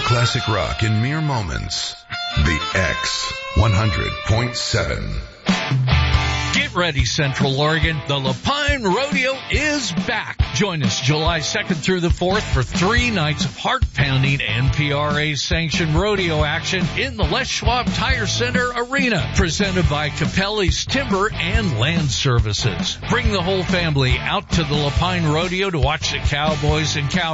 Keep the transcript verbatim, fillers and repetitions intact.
classic rock in mere moments. The X one hundred point seven. Get ready, Central Oregon. The Lapine Rodeo is back. Join us July second through the fourth for three nights of heart-pounding N P R A-sanctioned rodeo action in the Les Schwab Tire Center Arena, presented by Capelli's Timber and Land Services. Bring the whole family out to the Lapine Rodeo to watch the cowboys and cow